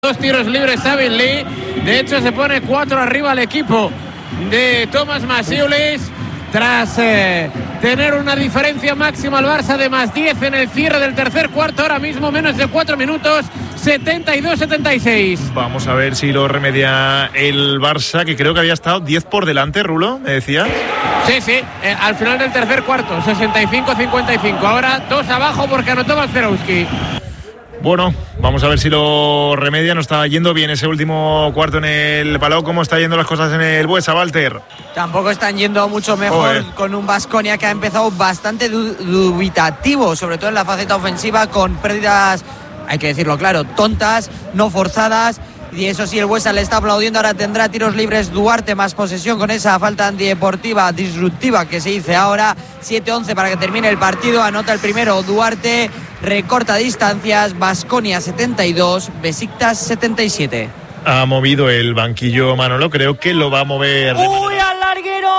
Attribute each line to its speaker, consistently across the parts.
Speaker 1: Dos tiros libres Sabin Lee. De hecho se pone 4 arriba el equipo de Thomas Masiulis tras tener una diferencia máxima al Barça de más 10 en el cierre del tercer cuarto. Ahora mismo menos de 4 minutos, 72-76.
Speaker 2: Vamos a ver si lo remedia el Barça, que creo que había estado 10 por delante, Rulo, ¿me decías?
Speaker 1: Sí, al final del tercer cuarto, 65-55. Ahora 2 abajo porque anotó Balcerowski.
Speaker 2: Bueno, vamos a ver si lo remedia. No está yendo bien ese último cuarto en el Palau. ¿Cómo están yendo las cosas en el Buesa, Walter?
Speaker 3: Tampoco están yendo mucho mejor, con un Baskonia que ha empezado bastante dubitativo, sobre todo en la faceta ofensiva, con pérdidas, hay que decirlo claro, tontas, no forzadas. Y eso sí, el Buesa le está aplaudiendo. Ahora tendrá tiros libres Duarte, más posesión con esa falta antideportiva disruptiva que se dice ahora. 7-11 para que termine el partido. Anota el primero Duarte, recorta distancias. Baskonia 72, Besiktas 77.
Speaker 2: Ha movido el banquillo Manolo, creo que lo va a mover.
Speaker 4: ¡Uy, al larguero!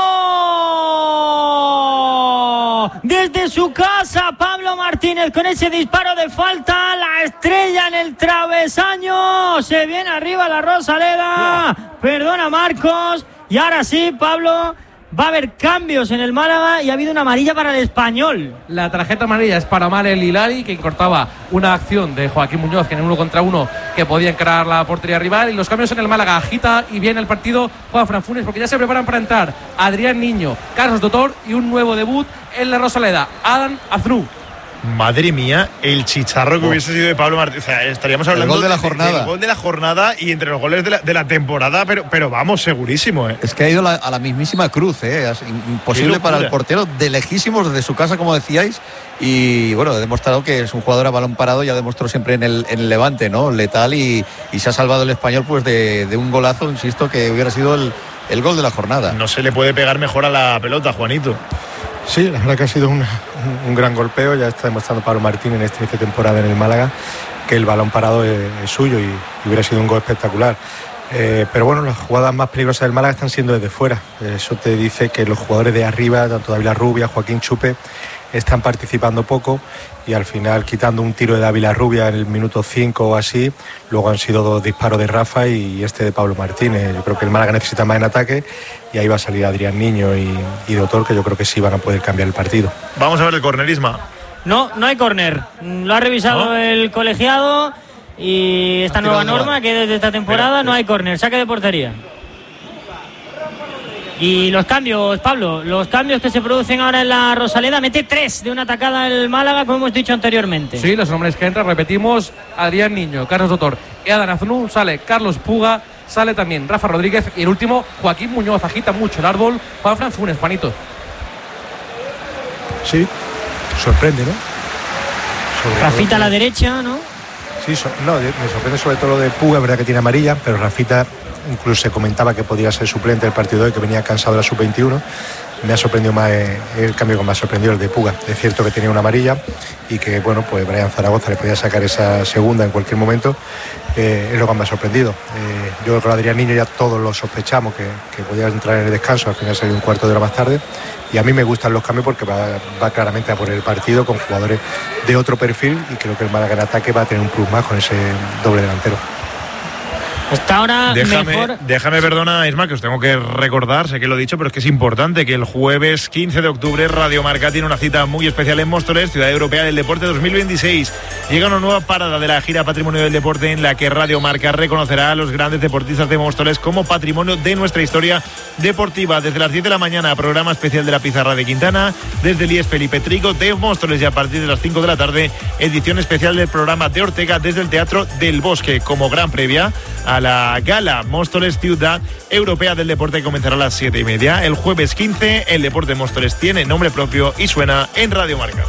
Speaker 4: Desde su casa, Pablo Martínez con ese disparo de falta, la estrella en el travesaño, se viene arriba la Rosaleda, perdona Marcos, y ahora sí, Pablo, va a haber cambios en el Málaga y ha habido una amarilla para el Español.
Speaker 5: La tarjeta amarilla es para Omar El Hilali, que cortaba una acción de Joaquín Muñoz, que en 1 contra 1 que podía encarar la portería rival. Y los cambios en el Málaga, agita y viene el partido Juan Fran Funes, porque ya se preparan para entrar Adrián Niño, Carlos Dotor y un nuevo debut en la Rosaleda, Adam Azrou.
Speaker 2: Madre mía, el chicharro que hubiese sido de Pablo Martínez. O sea, estaríamos hablando
Speaker 6: el gol de la jornada.
Speaker 2: El gol de la jornada y entre los goles de la temporada, pero vamos, segurísimo.
Speaker 6: Es que ha ido a la mismísima cruz, es imposible para el portero, de lejísimos desde su casa, como decíais. Y bueno, ha demostrado que es un jugador a balón parado, ya demostró siempre en el Levante, ¿no? Letal, y se ha salvado el Español pues de un golazo, insisto, que hubiera sido el gol de la jornada.
Speaker 2: No se le puede pegar mejor a la pelota, Juanito.
Speaker 7: Sí, la verdad que ha sido un gran golpeo. Ya está demostrando Pablo Martín en esta temporada en el Málaga que el balón parado es suyo y hubiera sido un gol espectacular. Pero bueno, las jugadas más peligrosas del Málaga están siendo desde fuera. Eso te dice que los jugadores de arriba, tanto Dávila Rubia, Joaquín Chupe, están participando poco, y al final, quitando un tiro de Dávila Rubia en el minuto 5 o así, luego han sido 2 disparos de Rafa y este de Pablo Martínez. Yo creo que el Málaga necesita más en ataque, y ahí va a salir Adrián Niño y Dotor, que yo creo que sí van a poder cambiar el partido.
Speaker 2: Vamos a ver el córner, Isma.
Speaker 4: No hay córner. Lo ha revisado el colegiado, y esta nueva norma que desde esta temporada no hay córner, saque de portería. Y los cambios, Pablo, los cambios que se producen ahora en la Rosaleda, mete 3 de una atacada el Málaga, como hemos dicho anteriormente.
Speaker 5: Sí, los nombres que entran, repetimos: Adrián Niño, Carlos Dotor y Adam Azrou. Sale Carlos Puga, sale también Rafa Rodríguez, y el último Joaquín Muñoz. Agita mucho el árbol Juan Fran Funes, Juanito.
Speaker 7: Sí, sorprende, ¿no?
Speaker 4: Rafita a la derecha, ¿no?
Speaker 7: Sí, me sorprende sobre todo lo de Puga, es verdad que tiene amarilla, pero Rafita incluso se comentaba que podía ser suplente del partido de hoy, que venía cansado de la sub-21. Me ha sorprendido más el cambio que me ha sorprendido el de Puga. Es cierto que tenía una amarilla y que, bueno, pues Brian Zaragoza le podía sacar esa segunda en cualquier momento. Es lo que me ha sorprendido. Yo con Adrián Niño ya todos lo sospechamos que podía entrar en el descanso, al final salió un cuarto de hora más tarde, y a mí me gustan los cambios porque va claramente a por el partido con jugadores de otro perfil, y creo que el Málaga en ataque va a tener un plus más con ese doble delantero.
Speaker 4: Hasta ahora
Speaker 2: déjame, perdona, Isma, que os tengo que recordar, sé que lo he dicho, pero es que es importante que el jueves 15 de octubre Radio Marca tiene una cita muy especial en Móstoles, Ciudad Europea del Deporte 2026. Llega una nueva parada de la gira Patrimonio del Deporte, en la que Radio Marca reconocerá a los grandes deportistas de Móstoles como patrimonio de nuestra historia deportiva. Desde las 10 de la mañana, programa especial de la Pizarra de Quintana, desde el IES Felipe Trigo de Móstoles, y a partir de las 5 de la tarde, edición especial del programa de Ortega desde el Teatro del Bosque, como gran previa a la gala Móstoles Ciudad Europea del Deporte, que comenzará a las 7:30. El jueves 15, el Deporte Móstoles tiene nombre propio y suena en Radio Marca.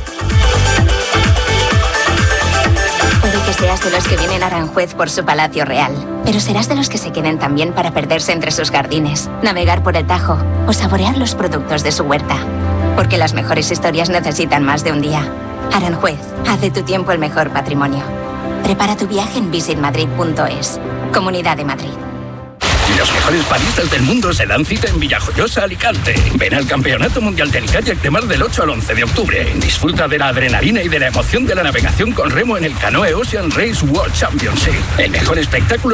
Speaker 8: Puede que seas de los que vienen a Aranjuez por su Palacio Real, pero serás de los que se queden también para perderse entre sus jardines, navegar por el Tajo o saborear los productos de su huerta. Porque las mejores historias necesitan más de un día. Aranjuez, haz de tu tiempo el mejor patrimonio. Prepara tu viaje en visitmadrid.es. Comunidad de Madrid.
Speaker 9: Los mejores baristas del mundo se dan cita en Villajoyosa, Alicante. Ven al Campeonato Mundial del Kayak de Mar del 8 al 11 de octubre. Disfruta de la adrenalina y de la emoción de la navegación con remo en el Canoe Ocean Race World Championship. El mejor espectáculo